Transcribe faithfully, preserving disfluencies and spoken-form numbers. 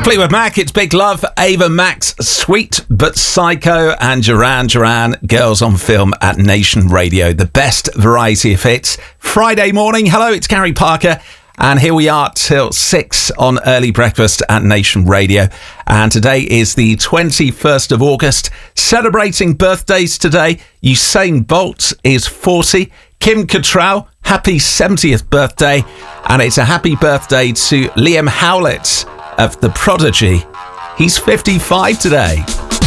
Fleetwood Mac, it's Big Love, Ava Max, Sweet But Psycho, and Duran Duran, Girls on Film at Nation Radio. The best variety of hits. Friday morning. Hello, it's Gary Parker. And here we are till six on Early Breakfast at Nation Radio. And today is the twenty-first of August. Celebrating birthdays today. Usain Bolt is forty. Kim Cattrall, happy seventieth birthday. And it's a happy birthday to Liam Howlett of The Prodigy. He's fifty-five today.